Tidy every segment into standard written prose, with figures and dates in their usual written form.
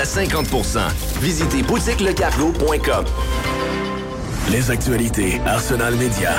jusqu'à 50%. Visitez boutiquelecargo.com. Les actualités Arsenal Média.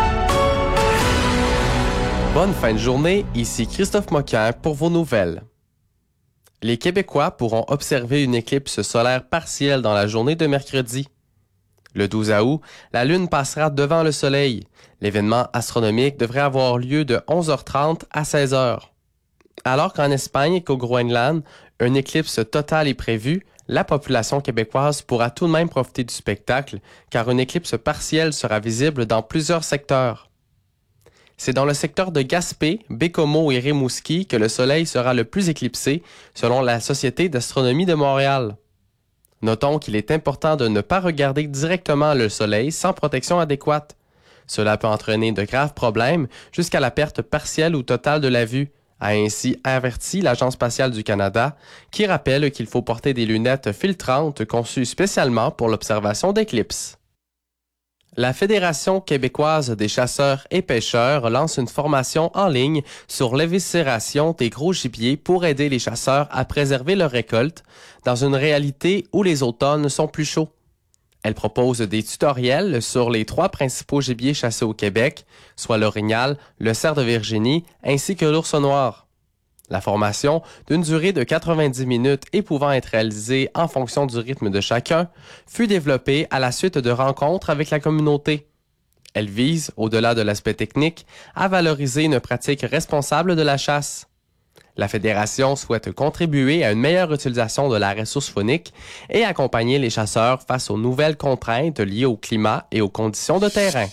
Bonne fin de journée, ici Christophe Moquin pour vos nouvelles. Les Québécois pourront observer une éclipse solaire partielle dans la journée de mercredi. Le 12 août, la Lune passera devant le Soleil. L'événement astronomique devrait avoir lieu de 11h30 à 16h. Alors qu'en Espagne et qu'au Groenland, une éclipse totale est prévue, la population québécoise pourra tout de même profiter du spectacle, car une éclipse partielle sera visible dans plusieurs secteurs. C'est dans le secteur de Gaspé, Bécomo et Rimouski que le Soleil sera le plus éclipsé, selon la Société d'astronomie de Montréal. Notons qu'il est important de ne pas regarder directement le Soleil sans protection adéquate. Cela peut entraîner de graves problèmes jusqu'à la perte partielle ou totale de la vue, a ainsi averti l'Agence spatiale du Canada, qui rappelle qu'il faut porter des lunettes filtrantes conçues spécialement pour l'observation d'éclipses. La Fédération québécoise des chasseurs et pêcheurs lance une formation en ligne sur l'éviscération des gros gibiers pour aider les chasseurs à préserver leur récolte dans une réalité où les automnes sont plus chauds. Elle propose des tutoriels sur les 3 principaux gibiers chassés au Québec, soit l'orignal, le cerf de Virginie ainsi que l'ours noir. La formation, d'une durée de 90 minutes et pouvant être réalisée en fonction du rythme de chacun, fut développée à la suite de rencontres avec la communauté. Elle vise, au-delà de l'aspect technique, à valoriser une pratique responsable de la chasse. La Fédération souhaite contribuer à une meilleure utilisation de la ressource faunique et accompagner les chasseurs face aux nouvelles contraintes liées au climat et aux conditions de terrain.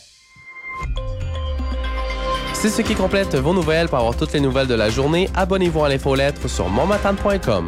C'est ce qui complète vos nouvelles. Pour avoir toutes les nouvelles de la journée, abonnez-vous à l'infolettre sur montmatane.com.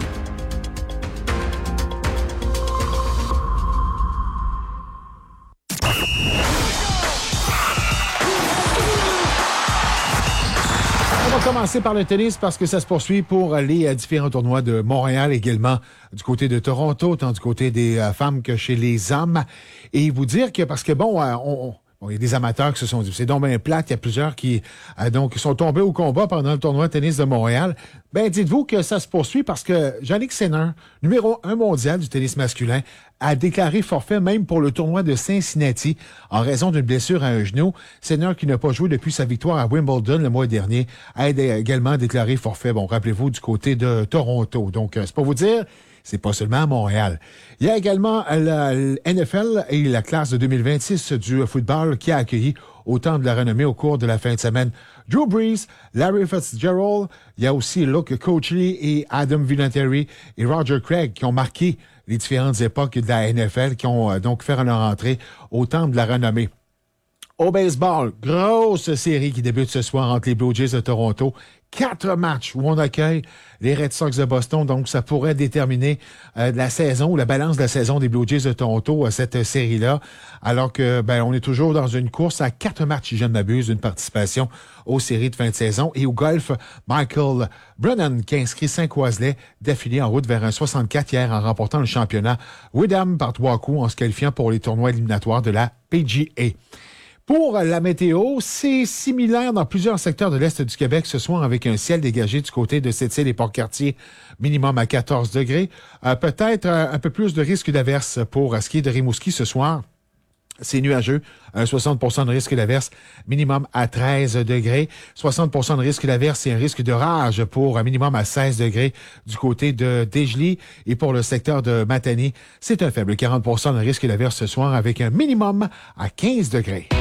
On va commencer par le tennis parce que ça se poursuit pour les différents tournois de Montréal, également du côté de Toronto, tant du côté des femmes que chez les hommes. Et vous dire que, parce que bon, il y a des amateurs qui se sont dit, c'est donc bien plate, il y a plusieurs qui donc sont tombés au combat pendant le tournoi de tennis de Montréal. Ben, dites-vous que ça se poursuit parce que Jannik Sinner, numéro 1 mondial du tennis masculin, a déclaré forfait même pour le tournoi de Cincinnati en raison d'une blessure à un genou. Sinner, qui n'a pas joué depuis sa victoire à Wimbledon le mois dernier, a également déclaré forfait. Bon, rappelez-vous, du côté de Toronto. Donc, c'est pour vous dire, c'est pas seulement à Montréal. Il y a également la NFL et la classe de 2026 du football qui a accueilli autant de la renommée au cours de la fin de semaine. Drew Brees, Larry Fitzgerald, il y a aussi Luke Coachley et Adam Vinatieri et Roger Craig qui ont marqué les différentes époques de la NFL, qui ont donc fait leur entrée au temple de la renommée. Au baseball, grosse série qui débute ce soir entre les Blue Jays de Toronto. 4 matchs où on accueille les Red Sox de Boston. Donc, ça pourrait déterminer la saison ou la balance de la saison des Blue Jays de Toronto, cette série-là. Alors que, on est toujours dans une course à 4 matchs, si je ne m'abuse, d'une participation aux séries de fin de saison. Et au golf, Michael Brennan, qui a inscrit 5 oiselets d'affilée en route vers un 64 hier en remportant le championnat Wyndham par 3 coups en se qualifiant pour les tournois éliminatoires de la PGA. Pour la météo, c'est similaire dans plusieurs secteurs de l'Est du Québec ce soir avec un ciel dégagé du côté de Sept-Îles et Port-Cartier, minimum à 14 degrés. Peut-être un peu plus de risque d'averse pour ce qui est de Rimouski ce soir. C'est nuageux, un 60% de risque d'averse, minimum à 13 degrés. 60% de risque d'averse et un risque d'orage pour un minimum à 16 degrés du côté de Dégelée. Et pour le secteur de Matane, c'est un faible 40% de risque d'averse ce soir avec un minimum à 15 degrés.